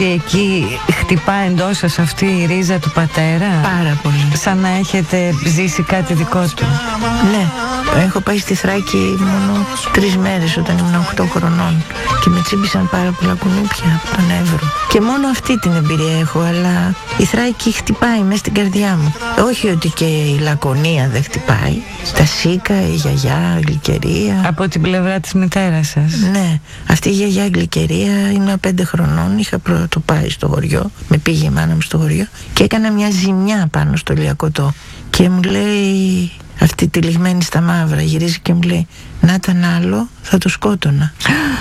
Εκεί χτυπά εντός σας αυτή η ρίζα του πατέρα. Πάρα πολύ. Σαν να έχετε ζήσει κάτι δικό του. Ναι. Έχω πάει στη Θράκη μόνο 3 μέρες όταν ήμουν 8 χρονών και με τσίμπησαν πάρα πολλά κουνούπια από τον Εύρο. Και μόνο αυτή την εμπειρία έχω, αλλά η Θράκη χτυπάει μέσα στην καρδιά μου. Όχι ότι και η Λακωνία δεν χτυπάει. Τα Σίκα, η γιαγιά, η Γλυκερία. Από την πλευρά της μητέρας σας. Ναι, αυτή η γιαγιά Γλυκερία ήμουν 5 χρονών. Είχα πρώτο πάει στο χωριό. Με πήγε η μάνα μου στο χωριό και έκανα μια ζημιά πάνω στο Λιακωτό. Και μου λέει, αυτή τυλιγμένη στα μαύρα, γυρίζει και μου λέει, να ήταν άλλο θα το σκότωνα.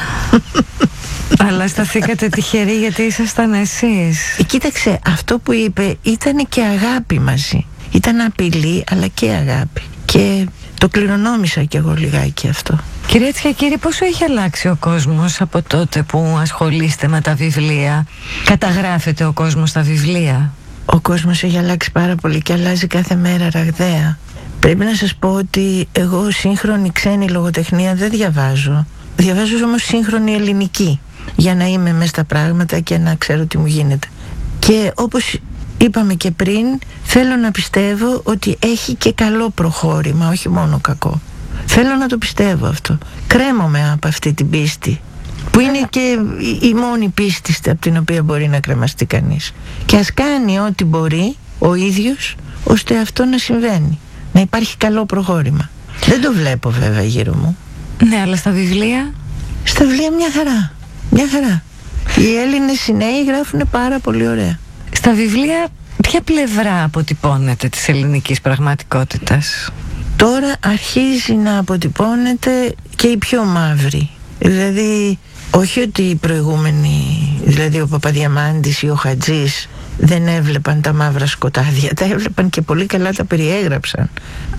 Αλλά σταθήκατε τυχεροί γιατί ήσασταν εσείς. Κοίταξε, αυτό που είπε ήταν και αγάπη μαζί. Ήταν απειλή αλλά και αγάπη. Και το κληρονόμησα κι εγώ λιγάκι αυτό. Κυρία κύριε, πόσο έχει αλλάξει ο κόσμος από τότε που ασχολείστε με τα βιβλία? Καταγράφεται ο κόσμος στα βιβλία? Ο κόσμος έχει αλλάξει πάρα πολύ και αλλάζει κάθε μέρα ραγδαία. Πρέπει να σας πω ότι εγώ σύγχρονη ξένη λογοτεχνία δεν διαβάζω. Διαβάζω όμως σύγχρονη ελληνική, για να είμαι μέσα στα πράγματα και να ξέρω τι μου γίνεται. Και όπως είπαμε και πριν, θέλω να πιστεύω ότι έχει και καλό προχώρημα, όχι μόνο κακό. Θέλω να το πιστεύω αυτό. Κρέμομαι από αυτή την πίστη, που είναι και η μόνη πίστη από την οποία μπορεί να κρεμαστεί κανείς. Και ας κάνει ό,τι μπορεί ο ίδιος ώστε αυτό να συμβαίνει, να υπάρχει καλό προχώρημα. Δεν το βλέπω βέβαια γύρω μου. Ναι, αλλά στα βιβλία? Στα βιβλία μια χαρά. Μια χαρά. Οι Έλληνες οι νέοι γράφουν πάρα πολύ ωραία. Στα βιβλία ποια πλευρά αποτυπώνεται της ελληνικής πραγματικότητας? Τώρα αρχίζει να αποτυπώνεται και η πιο μαύρη. Δηλαδή, όχι ότι οι προηγούμενοι, δηλαδή ο Παπαδιαμάντης ή ο Χατζής, δεν έβλεπαν τα μαύρα σκοτάδια. Τα έβλεπαν και πολύ καλά τα περιέγραψαν.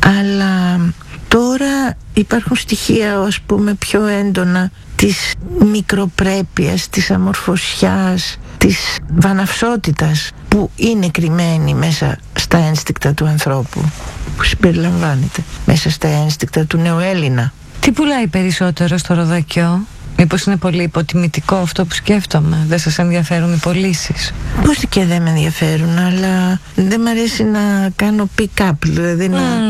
Αλλά τώρα υπάρχουν στοιχεία, ας πούμε, πιο έντονα της μικροπρέπειας, της αμορφωσιάς, της βαναυσότητας που είναι κρυμμένη μέσα στα ένστικτα του ανθρώπου, που συμπεριλαμβάνεται μέσα στα ένστικτα του νεοέλληνα. Τι πουλάει περισσότερο στο Ροδακιό? Μήπως είναι πολύ υποτιμητικό αυτό που σκέφτομαι? Δεν σας ενδιαφέρουν οι πωλήσεις? Πώς και δεν με ενδιαφέρουν, αλλά δεν μ' αρέσει να κάνω pick-up, δηλαδή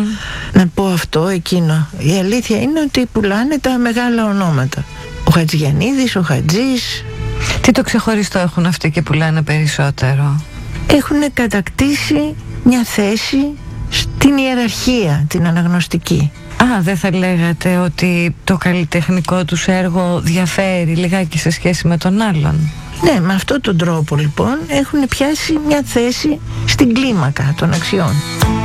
να πω αυτό, εκείνο. Η αλήθεια είναι ότι πουλάνε τα μεγάλα ονόματα. Ο Χατζηγιαννίδης, ο Χατζής. Τι το ξεχωριστό έχουν αυτοί και πουλάνε περισσότερο? Έχουν κατακτήσει μια θέση στην ιεραρχία, την αναγνωστική. Δεν θα λέγατε ότι το καλλιτεχνικό τους έργο διαφέρει λιγάκι σε σχέση με τον άλλον? Ναι, με αυτόν τον τρόπο λοιπόν έχουν πιάσει μια θέση στην κλίμακα των αξιών.